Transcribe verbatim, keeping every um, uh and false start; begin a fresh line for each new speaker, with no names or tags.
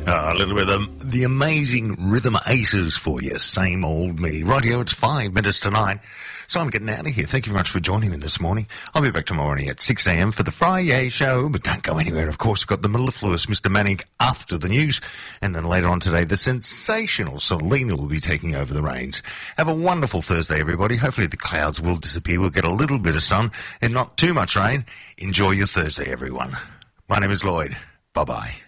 Uh, a little bit of the amazing Rhythm Aces for you. Same old me. Rightio, it's five minutes to nine. So I'm getting out of here. Thank you very much for joining me this morning. I'll be back tomorrow morning at six a.m. for the Friday show, but don't go anywhere. Of course, we've got the mellifluous Mister Manning after the news, and then later on today, the sensational Selena will be taking over the reins. Have a wonderful Thursday, everybody. Hopefully the clouds will disappear. We'll get a little bit of sun and not too much rain. Enjoy your Thursday, everyone. My name is Lloyd. Bye-bye.